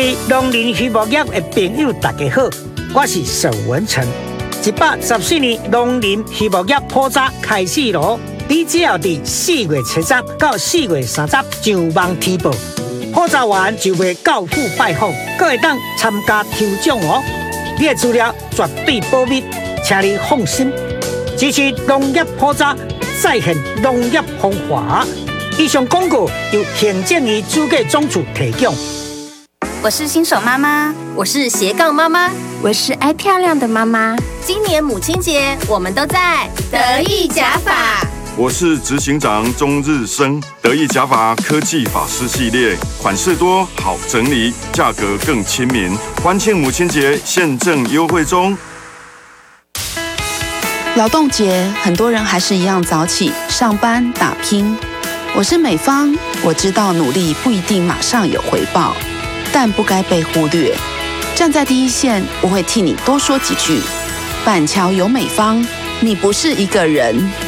位农林渔牧业的朋友大家好，我是沈文成。114年农林渔牧业普查开始咯，你只要伫4月7日到4月30日上网提报，普查完就会到府拜访，阁会当参加抽奖哦。你的资料绝对保密，请你放心。支持农业普查，再现农业风华。以上广告由行政院主计总处提供。 我是新手妈妈， 我是斜杠妈妈， 我是爱漂亮的妈妈。 今年母亲节，我们都在得意假发。 我是执行长钟日升，得意假发科技发饰系列，款式多，好整理，价格更亲民。欢庆母亲节，现正优惠中。 劳动节，很多人还是一样早起上班打拼。我是美芳，我知道努力不一定马上有回报，但不该被忽略。站在第一线，我会替你多说几句。板桥有美芳，你不是一个人。